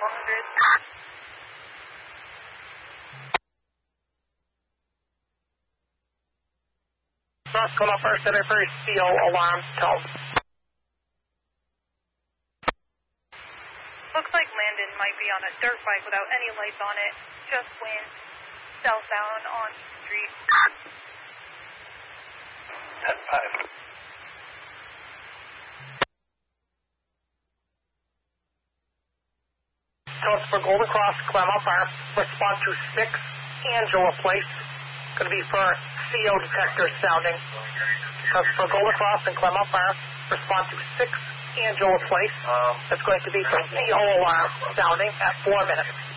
Cross Coma First Center for CO alarm tone. Looks like Landon might be on a dirt bike without any lights on it. Just wind. Southbound on street. 10-5. Codes for Golden Cross, Claremont Fire. Respond to 6 Angela Place. Going to be for CO detector sounding. Codes for Golden Cross and Claremont Fire. Respond to 6 Angela Place. That's going to be for CO alarm sounding at 4 minutes.